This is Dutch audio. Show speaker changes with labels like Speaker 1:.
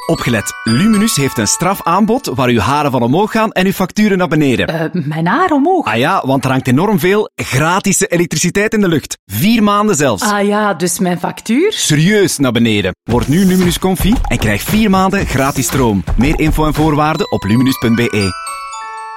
Speaker 1: Opgelet. Luminus heeft een strafaanbod waar uw haren van omhoog gaan en uw facturen naar beneden.
Speaker 2: Mijn haar omhoog?
Speaker 1: Ah ja, want er hangt enorm veel gratis elektriciteit in de lucht. 4 maanden zelfs.
Speaker 2: Ah ja, dus mijn factuur?
Speaker 1: Serieus naar beneden. Word nu Luminus Confi en krijg 4 maanden gratis stroom. Meer info en voorwaarden op luminus.be.